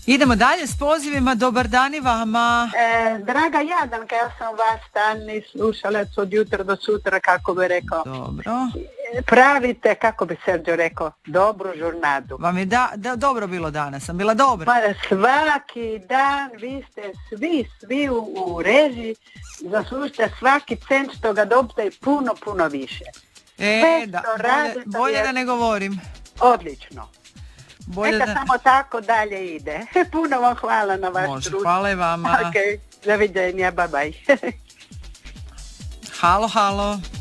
Idemo dalje s pozivima. Dobar dan i vama. Draga Jadanka, ja sam vas stalni slušalac od jutra do sutra, kako bi rekao. Dobro. Pravite, kako bi Sergio rekao, dobru žurnadu. Vam je dobro bilo danas, sam bila dobra. Pa svaki dan, vi ste svi u režiji, zaslužite svaki cent što ga dobite i puno više. Bolje da ne govorim. Odlično. Neka samo tako dalje ide. Puno vam hvala na vaš trud. Hvala i vama. Ok, doviđenja, bye bye. Halo.